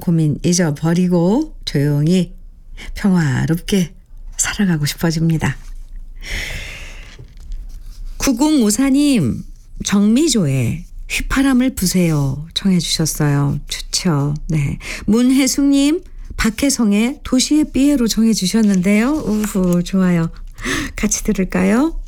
고민 잊어버리고 조용히 평화롭게 살아가고 싶어집니다. 9054님, 정미조의 휘파람을 부세요 청해 주셨어요. 좋죠. 네. 문혜숙님, 박혜성의 도시의 삐에로 정해 주셨는데요. 우후, 좋아요. 같이 들을까요?